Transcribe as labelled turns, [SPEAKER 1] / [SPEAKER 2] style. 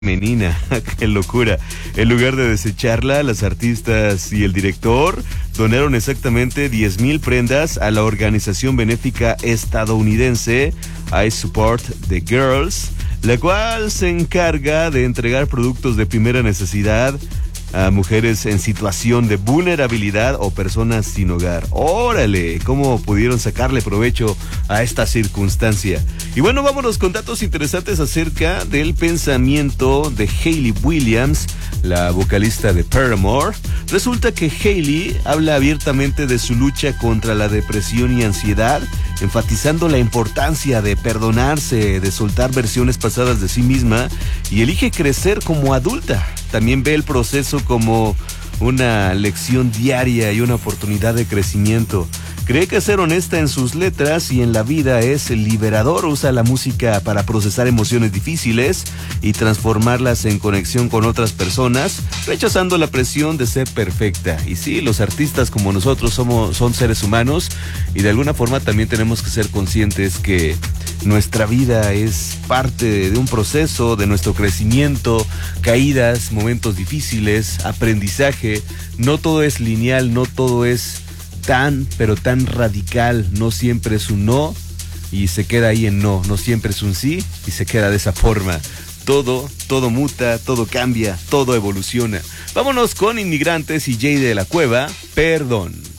[SPEAKER 1] femenina. ¡Qué locura! En lugar de desecharla, las artistas y el director donaron exactamente 10,000 prendas a la organización benéfica estadounidense I Support the Girls, la cual se encarga de entregar productos de primera necesidad a mujeres en situación de vulnerabilidad o personas sin hogar. ¡Órale! ¿Cómo pudieron sacarle provecho a esta circunstancia? Y bueno, vámonos con datos interesantes acerca del pensamiento de Hayley Williams, la vocalista de Paramore. Resulta que Hayley habla abiertamente de su lucha contra la depresión y ansiedad, enfatizando la importancia de perdonarse, de soltar versiones pasadas de sí misma y elige crecer como adulta. También ve el proceso como una lección diaria y una oportunidad de crecimiento. Cree que ser honesta en sus letras y en la vida es liberador. Usa la música para procesar emociones difíciles y transformarlas en conexión con otras personas, rechazando la presión de ser perfecta. Y sí, los artistas como nosotros son seres humanos y de alguna forma también tenemos que ser conscientes que nuestra vida es parte de un proceso, de nuestro crecimiento, caídas, momentos difíciles, aprendizaje. No todo es lineal, no todo es pero tan radical. No siempre es un no y se queda ahí en no. No siempre es un sí y se queda de esa forma. Todo muta, todo cambia, todo evoluciona. Vámonos con Inmigrantes y Jay de la Cueva, Perdón.